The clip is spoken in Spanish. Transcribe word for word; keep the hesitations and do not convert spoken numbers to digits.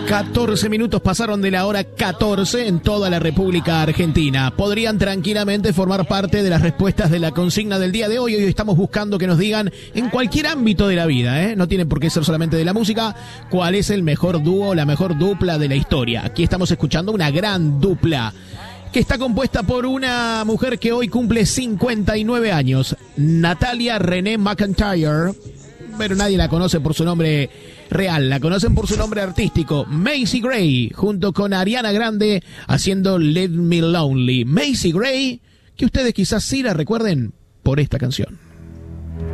catorce minutos pasaron de la hora catorce en toda la República Argentina. Podrían tranquilamente formar parte de las respuestas de la consigna del día de hoy. Hoy estamos buscando que nos digan en cualquier ámbito de la vida, ¿eh? No tiene por qué ser solamente de la música, cuál es el mejor dúo, la mejor dupla de la historia. Aquí estamos escuchando una gran dupla que está compuesta por una mujer que hoy cumple cincuenta y nueve años, Natalia Renee McIntyre, pero nadie la conoce por su nombre real, la conocen por su nombre artístico, Macy Gray, junto con Ariana Grande haciendo Leave Me Lonely. Macy Gray, que ustedes quizás sí la recuerden por esta canción.